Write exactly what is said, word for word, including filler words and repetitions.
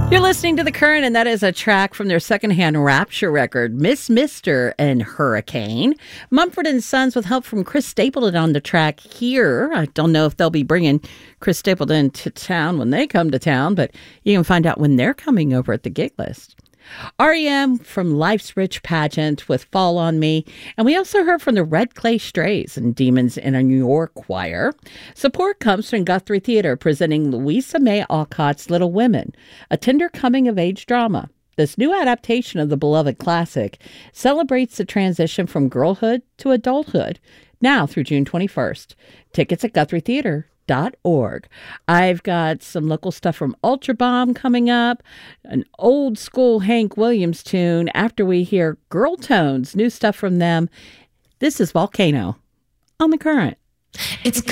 You're listening to The Current, and that is a track from their secondhand Rapture record, Miss Mister and Hurricane. Mumford and Sons with help from Chris Stapleton on the track here. I don't know if they'll be bringing Chris Stapleton to town when they come to town, but you can find out when they're coming over at the gig list. R E M from Life's Rich Pageant with Fall on Me. And we also heard from the Red Clay Strays and Demons in a New York Choir. Support comes from Guthrie Theater presenting Louisa May Alcott's Little Women, a tender coming-of-age drama. This new adaptation of the beloved classic celebrates the transition from girlhood to adulthood, now through June twenty-first. Tickets at guthrie theater dot org. I've got some local stuff from Ultra Bomb coming up, an old school Hank Williams tune after we hear Girl Tones, new stuff from them. This is Volcano on The Current. It's